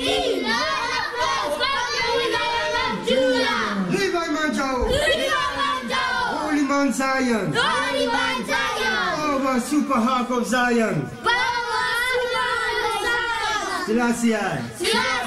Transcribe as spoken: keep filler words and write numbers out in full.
Levi Manjau! Holy Mount Zion! Power Super Harp of Zion! Selassie!